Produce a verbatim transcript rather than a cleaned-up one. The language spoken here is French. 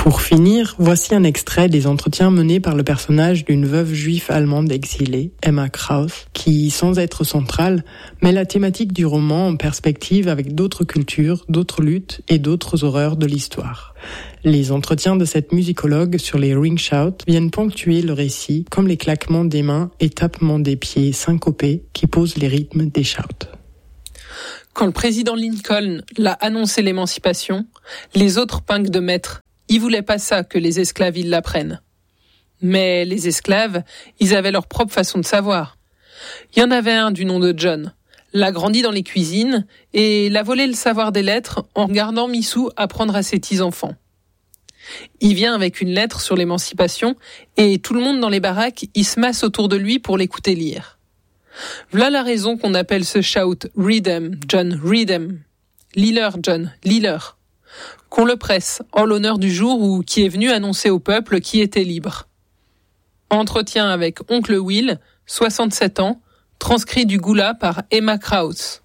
Pour finir, voici un extrait des entretiens menés par le personnage d'une veuve juive allemande exilée, Emma Krauss, qui, sans être centrale, met la thématique du roman en perspective avec d'autres cultures, d'autres luttes et d'autres horreurs de l'histoire. Les entretiens de cette musicologue sur les ring shouts viennent ponctuer le récit, comme les claquements des mains et tapements des pieds syncopés qui posent les rythmes des shouts. Quand le président Lincoln l'a annoncé l'émancipation, les autres punks de maître, ils voulaient pas ça que les esclaves ils l'apprennent. Mais les esclaves, ils avaient leur propre façon de savoir. Il y en avait un du nom de John, l'a grandi dans les cuisines et l'a volé le savoir des lettres en regardant Missou apprendre à ses petits-enfants. Il vient avec une lettre sur l'émancipation et tout le monde dans les baraques, il se masse autour de lui pour l'écouter lire. Voilà la raison qu'on appelle ce shout « Read 'em, John, read 'em ». Lis-leur, John, lis-leur. Qu'on le presse, en l'honneur du jour où qui est venu annoncer au peuple qui était libre. Entretien avec Oncle Will, soixante-sept ans, transcrit du Goula par Emma Krauss.